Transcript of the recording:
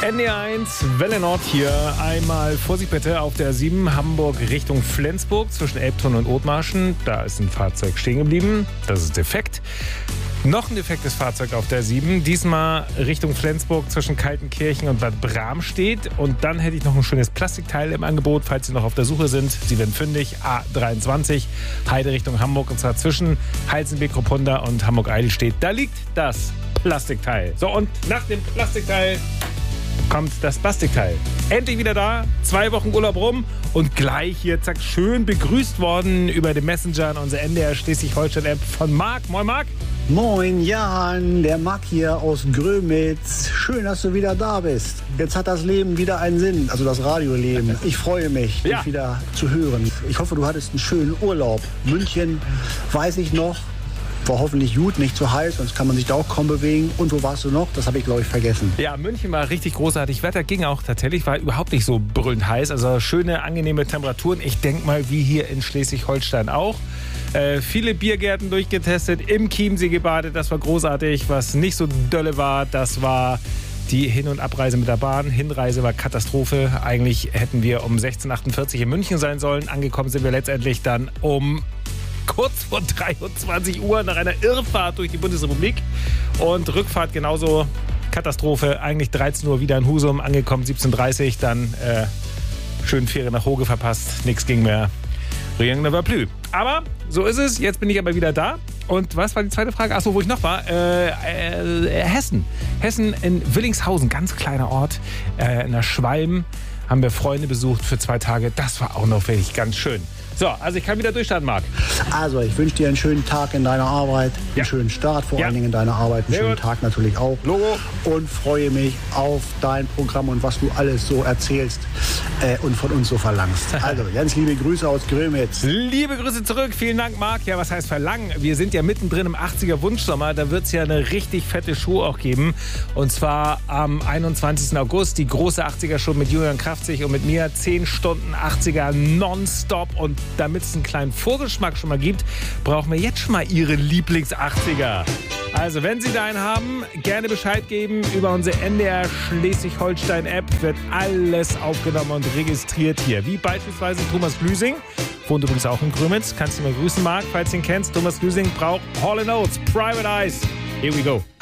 NDR1, Welle Nord hier. Einmal Vorsicht bitte auf der 7 Hamburg Richtung Flensburg zwischen Elbtunnel und Othmarschen. Da ist ein Fahrzeug stehen geblieben. Das ist defekt. Noch ein defektes Fahrzeug auf der 7. Diesmal Richtung Flensburg zwischen Kaltenkirchen und Bad Bramstedt. Und dann hätte ich noch ein schönes Plastikteil im Angebot, falls Sie noch auf der Suche sind. Sie werden fündig. A23, Heide Richtung Hamburg. Und zwar zwischen Heisenbeek-Ruppunda und Hamburg-Eidelstedt. Da liegt das Plastikteil. So, und nach dem Plastikteil kommt das Plastikteil. Endlich wieder da, 2 Wochen Urlaub rum und gleich hier, zack, schön begrüßt worden über den Messenger an unsere NDR Schleswig-Holstein-App von Marc. Moin, Marc. Moin, Jan, der Marc hier aus Grömitz. Schön, dass du wieder da bist. Jetzt hat das Leben wieder einen Sinn, also das Radioleben. Ich freue mich, dich wieder zu hören. Ich hoffe, du hattest einen schönen Urlaub. München, weiß ich noch. War hoffentlich gut, nicht zu heiß, sonst kann man sich da auch kaum bewegen. Und wo warst du noch? Das habe ich, glaube ich, vergessen. Ja, München war richtig großartig. Wetter ging auch tatsächlich, war überhaupt nicht so brüllend heiß. Also schöne, angenehme Temperaturen. Ich denke mal, wie hier in Schleswig-Holstein auch. Viele Biergärten durchgetestet, im Chiemsee gebadet, das war großartig. Was nicht so dolle war, das war die Hin- und Abreise mit der Bahn. Hinreise war Katastrophe. Eigentlich hätten wir um 16:48 in München sein sollen. Angekommen sind wir letztendlich dann um kurz vor 23 Uhr nach einer Irrfahrt durch die Bundesrepublik. Und Rückfahrt genauso Katastrophe. Eigentlich 13 Uhr wieder in Husum, angekommen 17:30 dann schön Fähre nach Hoge verpasst. Nichts ging mehr. Rien ne va plus. Aber so ist es. Jetzt bin ich aber wieder da. Und was war die zweite Frage? Achso, wo ich noch war. Hessen. Hessen in Willingshausen, ganz kleiner Ort. In der Schwalm haben wir Freunde besucht für 2 Tage. Das war auch noch wirklich ganz schön. So, also ich kann wieder durchstarten, Marc. Also, ich wünsche dir einen schönen Tag in deiner Arbeit, einen schönen Start vor allen Dingen in deiner Arbeit, einen schönen Tag natürlich auch. Logo. Und freue mich auf dein Programm und was du alles so erzählst und von uns so verlangst. Also, ganz liebe Grüße aus Grömitz. Liebe Grüße zurück, vielen Dank, Marc. Ja, was heißt verlangen? Wir sind ja mittendrin im 80er Wunschsommer. Da wird es ja eine richtig fette Show auch geben. Und zwar am 21. August, die große 80er-Show mit Julian Kraftzig und mit mir. 10 Stunden 80er nonstop. Und damit es einen kleinen Vorgeschmack schon mal gibt, brauchen wir jetzt schon mal Ihre Lieblings-80er. Also, wenn Sie da einen haben, gerne Bescheid geben. Über unsere NDR Schleswig-Holstein-App wird alles aufgenommen und registriert hier. Wie beispielsweise Thomas Lüsing. Wohnt übrigens auch in Grömitz. Kannst du mal grüßen, Marc, falls du ihn kennst. Thomas Lüsing braucht Hall & Oates, Private Eyes. Here we go.